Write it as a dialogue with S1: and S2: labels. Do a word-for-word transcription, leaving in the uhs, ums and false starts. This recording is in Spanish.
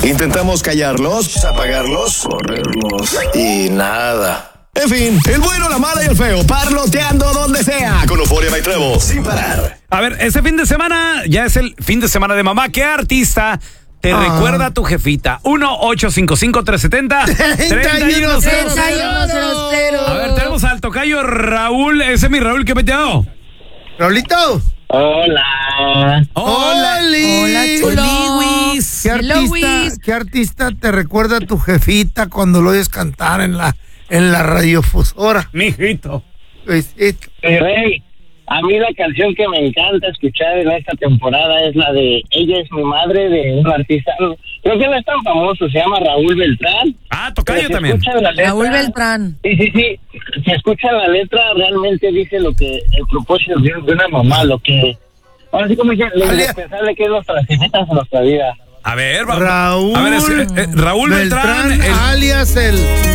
S1: Intentamos callarlos, apagarlos, correrlos y nada. En fin, el bueno, la mala y el feo, parloteando donde sea, con Euphoria Night Trevo, sin parar.
S2: A ver, ese fin de semana ya es el fin de semana de mamá. ¿Qué artista te ah. recuerda a tu jefita? uno ocho cinco cinco, tres siete cero, tres uno cero cero. A ver, tenemos al tocayo Raúl. Ese es mi Raúl, ¿qué peteado?
S3: Raulito.
S4: Hola.
S2: Hola.
S5: Hola, chulo.
S3: ¿Qué artista, ¿Qué artista te recuerda a tu jefita cuando lo oyes cantar en la, en la radiofusora?
S2: Mijito.
S3: Pues,
S4: sí, Rey, a mí la canción que me encanta escuchar en esta temporada es la de Ella es mi madre, de un artista, creo que no es tan famoso, se llama Raúl Beltrán.
S2: Ah, tocayo
S4: si
S2: también.
S4: Letra,
S5: Raúl Beltrán.
S4: Sí, sí, sí. Si escuchan la letra, realmente dice lo que, el propósito de una mamá, lo que, ahora sí como dicen, lo indispensable que es nuestras jefitas en nuestra vida.
S2: A ver,
S3: Raúl,
S2: a ver, es, eh, Raúl Beltrán,
S3: Beltrán
S2: el,
S3: alias el